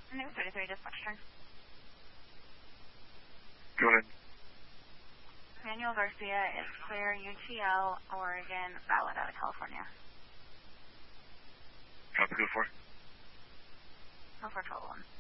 New 33 dispatch turn. Go ahead. Manuel Garcia is clear, UTL, Oregon, valid out of California. Copy, go for it. Go for 12-1.